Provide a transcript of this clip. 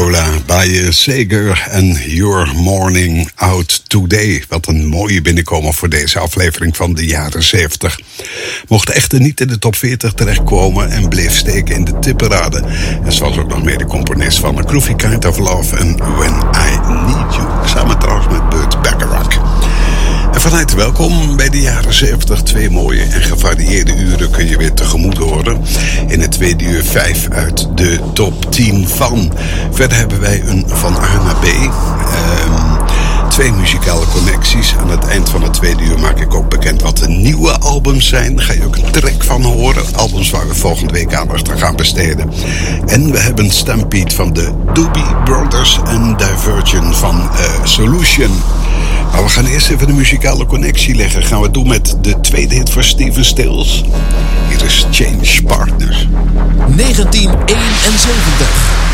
Lola, Baye Seger en Your Morning Out Today. Wat een mooie binnenkomen voor deze aflevering van de jaren 70. Mocht echter niet in de top 40 terechtkomen en bleef steken in de tipparade. En ze was ook nog mede-componist van A Groovy Kind of Love en When I Need You. Samen trouwens met Burt Bacharach. En van harte welkom bij de jaren 70. 2 mooie en gevarieerde uren kun je weer tegemoet horen. In het tweede uur 5 uit de top 10 van. Verder hebben wij een van A naar B. 2 muzikale connecties. Aan het eind van het tweede uur maak ik ook bekend wat de nieuwe albums zijn. Daar ga je ook een track van horen. Albums waar we volgende week aandacht aan gaan besteden. En we hebben Stampede van de Doobie Brothers en Divergent van Solution. Maar we gaan eerst even de muzikale connectie leggen. Gaan we het doen met de tweede hit voor Stephen Stills. Hier is Change Partners. 1971.